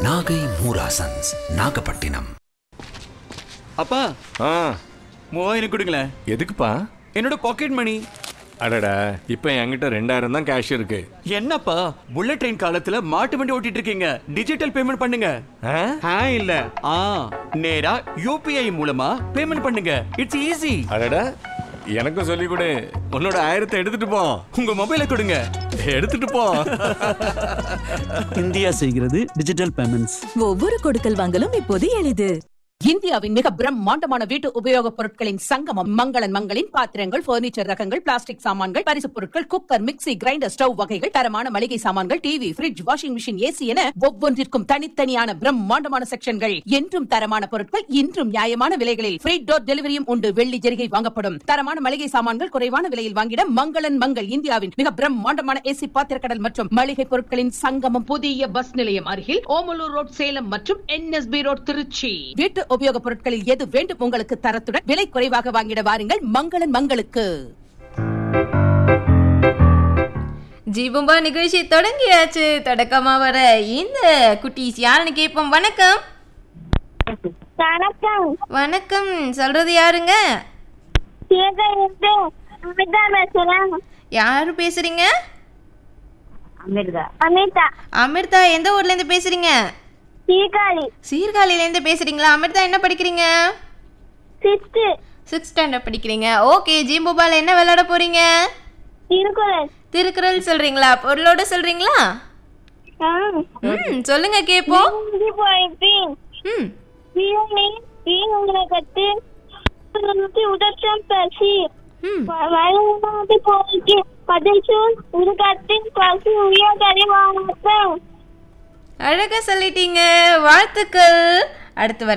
நாகை மூராசன்ஸ் நாகப்பட்டினம். அப்பா 3000 கொடுங்களேன். எதுக்குப்பா? என்னோட பாக்கெட் மணி. அடடா, இப்ப என்கிட்ட 2000 தான் கேஷ் இருக்கு. என்னப்பா புல்லட் ட்ரெயின் காலத்துல மாட்டு வண்டி ஓட்டிட்டு இருக்கீங்க? டிஜிட்டல் பேமெண்ட் பண்ணுங்க. இல்ல நேரா யூபிஐ மூலமா பேமெண்ட் பண்ணுங்க. It's easy. அடடா, எனக்கும் சொல்லி கொடு. உன்னோட 1000 எடுத்துட்டு போ. உங்க மொபைலை கொடுங்க. எடுத்துட்டு போ. இந்தியா செய்கிறது டிஜிட்டல் பேமெண்ட்ஸ். ஒவ்வொரு கொடுக்கல் வாங்கலும் இப்போது எளிது. இந்தியாவின் மிக பிரம்மாண்டமான வீட்டு உபயோகப் பொருட்களின் சங்கமம் மங்களன் மங்களின் பாத்திரங்கள், பர்னிச்சர் ரகங்கள், பிளாஸ்டிக் சாமான்கள், பரிசு பொருட்கள், குக்கர், மிக்ஸி, கிரைண்டர், ஸ்டவ் வகைகள், தரமான மளிகை சாமான்கள், TV, fridge, washing machine, AC என ஒவ்வொன்றிற்கும் தனித்தனியான பிரம்மாண்டமான செக்ஷன்கள். என்றும் தரமான பொருட்கள், இன்றும் நியாயமான விலைகளில் ஃப்ரீ டோர் டெலிவரியும் உண்டு. வெள்ளி ஜெரிகை வாங்கப்படும். தரமான மளிகை சாமான்கள் குறைவான விலையில் வாங்கிட மங்களன் மங்கள். இந்தியாவின் மிக பிரம்மாண்டமான ஏசி பாத்திரக்கடல் மற்றும் மளிகை பொருட்களின் சங்கமம். புதிய பஸ் நிலையம் அருகில் ஓமலூர் ரோட் சேலம் மற்றும் NSB ரோட் திருச்சி. வீட்டு உபயோகப் பொருட்களில் எது வேண்டும் உங்களுக்கு தரத்துடன் விலை குறைவாக வாங்கிட வாருங்கள் மங்களன் மங்களுக்கு. ஜீபம்பா நிகழ்ச்சி தொடங்கியாச்சு. தொடக்கமா வர இந்த குட்டீஸ் யாருன்னு கேட்போம். வணக்கம். வணக்கம். வணக்கம் சொல்றது யாருங்க? யாரு பேசுறீங்க? அமிர்தா. அமிர்தா எந்த ஊர்ல இருந்து பேசுறீங்க? சீர்காழில இருந்து பேசுறீங்களா? அமிர்தா என்ன படிக்கிறீங்க? 6th ஸ்டாண்டர்ட் படிக்கிறீங்க. ஓகே, ஜீம்புபால என்ன விளையாட போறீங்க? திருக்குறள் சொல்றீங்களா? பொருளோட சொல்றீங்களா? சொல்லுங்க கேப்போம். அழகா சொல்லிட்டீங்க, வாழ்த்துக்கள். அடுத்து